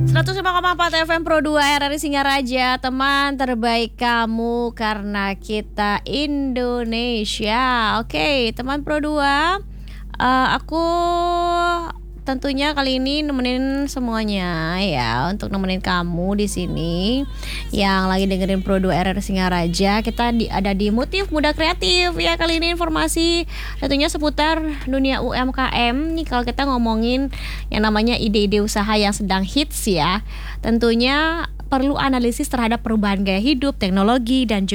105,4 FM Pro 2 RRI Singaraja, teman terbaik kamu karena kita Indonesia. Oke, teman Pro 2, aku tentunya kali ini nemenin semuanya ya, untuk nemenin kamu di sini yang lagi dengerin Pro 2 RRI Singaraja. Kita ada di Motif Muda Kreatif ya. Kali ini informasi tentunya seputar dunia UMKM nih. Kalau kita ngomongin yang namanya ide-ide usaha yang sedang hits ya, tentunya perlu analisis terhadap perubahan gaya hidup, teknologi dan